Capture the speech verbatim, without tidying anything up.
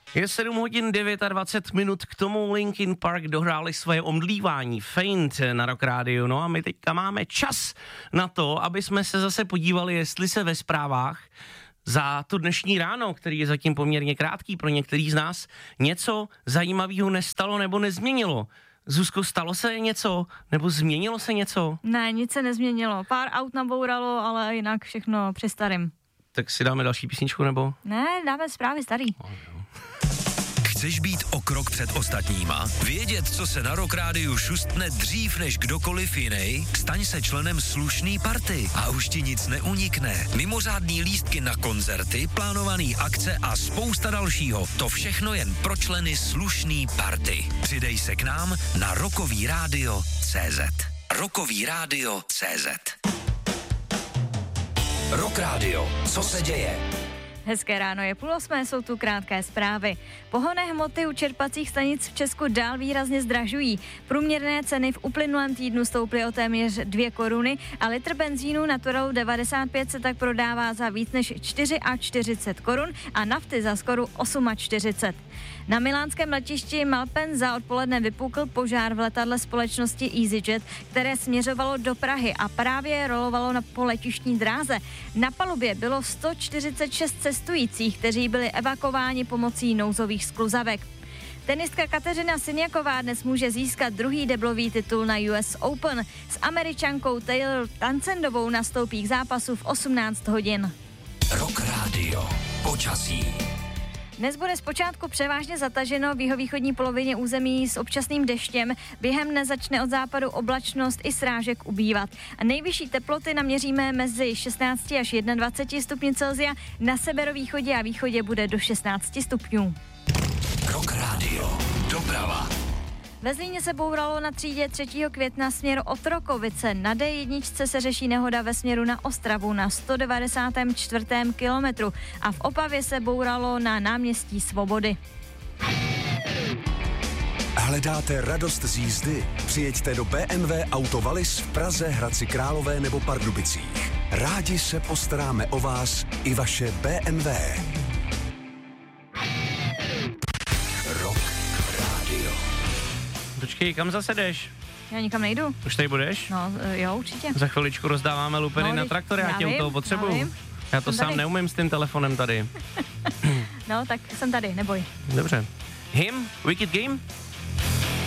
Je sedm hodin dvacet devět minut, k tomu Linkin Park dohráli svoje omdlívání, Faint na Rock Radio, no a my teďka máme čas na to, aby jsme se zase podívali, jestli se ve zprávách za to dnešní ráno, který je zatím poměrně krátký pro některý z nás, něco zajímavého nestalo nebo nezměnilo. Zuzko, stalo se něco? Nebo změnilo se něco? Ne, nic se nezměnilo. Pár aut nabouralo, ale jinak všechno při starým. Tak si dáme další písničku, nebo? Ne, dáme zprávy starý. Chceš být o krok před ostatníma? Vědět, co se na Rock Rádiu šustne dřív než kdokoliv jiný? Staň se členem slušný party a už ti nic neunikne. Mimořádný lístky na koncerty, plánovaný akce a spousta dalšího. To všechno jen pro členy slušný party. Přidej se k nám na Rockový rádio tečka cé zet. Rockový rádio tečka cé zet. Rock Radio. Co se děje? Hezké ráno, je půl osmé, jsou tu krátké zprávy. Pohonné hmoty u čerpacích stanic v Česku dál výrazně zdražují. Průměrné ceny v uplynulém týdnu stouply o téměř dvě koruny a litr benzínu Naturalu devadesát pět se tak prodává za víc než čtyřicet čtyři korun a nafty za skoro čtyřicet osm. Na milánském letišti Malpensa odpoledne vypukl požár v letadle společnosti EasyJet, které směřovalo do Prahy a právě rolovalo na po letištní dráze. Na palubě bylo sto čtyřicet šest cestujících, kteří byli evakováni pomocí nouzových skluzavek. Tenistka Kateřina Siniaková dnes může získat druhý deblový titul na U S Open. S Američankou Taylor Townsendovou nastoupí k zápasu v osmnáct hodin. Rock Radio. Počasí. Dnes bude zpočátku převážně zataženo v jihovýchodní polovině území s občasným deštěm. Během dne začne od západu oblačnost i srážek ubývat. A nejvyšší teploty naměříme mezi šestnáct až dvacet jedna stupňů Celsia, na severovýchodě a východě bude do šestnáct stupňů. Rock Radio. Doprava. Ve Zlíně se bouralo na třídě třetího května směr Otrokovice. Na D jedna se řeší nehoda ve směru na Ostravu na sto devadesátém čtvrtém kilometru a v Opavě se bouralo na náměstí Svobody. Hledáte radost z jízdy? Přijeďte do B M W Auto Wallis v Praze, Hradci Králové nebo Pardubicích. Rádi se postaráme o vás i vaše B M W. Rock Radio. Počkej, kam zase jdeš? Já nikam nejdu. Už tady budeš? No, jo, určitě. Za chviličku rozdáváme lupeny no, na traktory, já tě u toho potřebuju. Já, já to jsem sám tady. neumím s tím telefonem tady. No, tak jsem tady, neboj. Dobře. Him, Wicked Game?